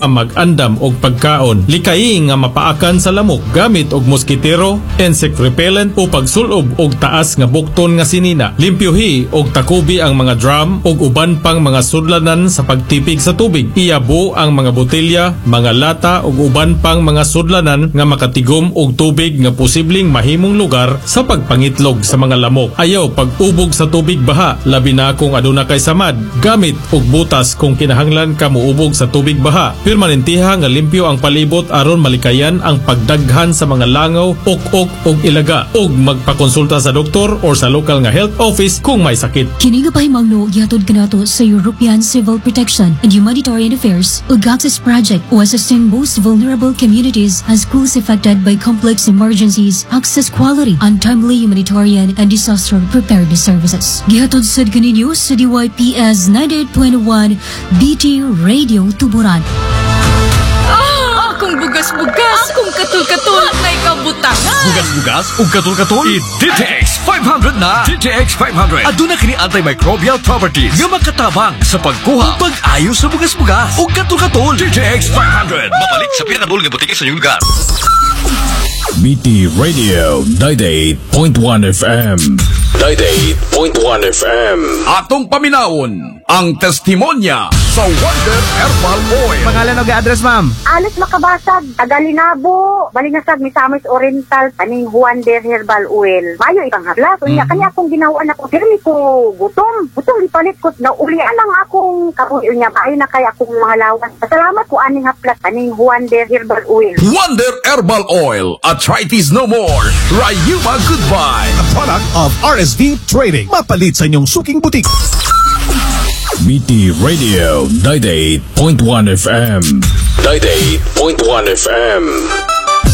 ang mag-andam og pagkaon. Likay nga mapaakan sa lamok gamit og moskitero, insect repellent o pagsulob og taas nga bukton nga sinina. Limpyuhi og takubi ang mga drum og uban pang mga sudlanan sa pagtipig sa tubig. Iyabo ang mga botelya, mga lata og uban pang mga sudlanan nga makatigom og tubig nga posibleng mahimong lugar sa pagpangitlog sa mga lamok. Ayaw pag-ubog sa tubig baha, labi na kung aduna kay samad. Gamit og butas kung kinahanglan ka muubog sa tubig baha. Permanentiha nga limpyo ang palibot aron malikayan ang pagdaghan sa mga langaw, ok-ok og ilaga. Og magpakonsulta sa doktor or sa local nga health office kung may sakit. Kini nga pahimangno gihatod kanato sa European Civil Protection and Humanitarian Affairs ug Access Project o assisting most vulnerable communities and schools affected by complex emergencies, access quality, and timely humanitarian and disaster preparedness services. Gihatod sad kaninyo sa DYPS 98.1 BT Radio Tuburan. Akong bugas-bugas, akong katul-katul, na ikabutangan. Bugas-bugas ug katul-katul, DTX 500 na. DTX 500 aduna kini antimicrobial properties nga makatabang sa pagkuha ug pag-ayo sa bugas-bugas ug katul-katul. DTX 500 mabalik sa pinakadul nga butike sa inyong lugar. BT Radio 98.1 FM. 98.1 FM. Atong paminawon ang testimonya sa Wonder Herbal Oil. Pangalan o ga-address, ma'am? Alis Makabasag, Tagalinabo, Balingasag, Misamis Oriental, kaning Wonder Herbal Oil. Mayo ibang hablas. Unya kanya akong ginawa na ko. Pirmi ko gutom. Gutom ipalit ko. Naulian lang akong kabuhi. Unya bahay na kaya akong mga lawan. Pasalamat ko aning haplas kaning Wonder Herbal Oil. Wonder Herbal Oil. Arthritis no more. Rayuma goodbye. A product of RSV Trading. Mapalit sa inyong suking butik. BT Radio 98.1 FM. 98.1 FM.